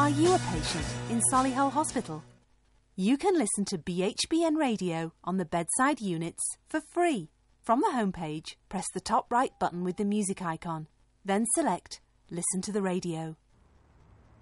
Are you a patient in Solihull Hospital? You can listen to BHBN Radio on the bedside units for free. From the homepage, press the top right button with the music icon. Then select Listen to the Radio.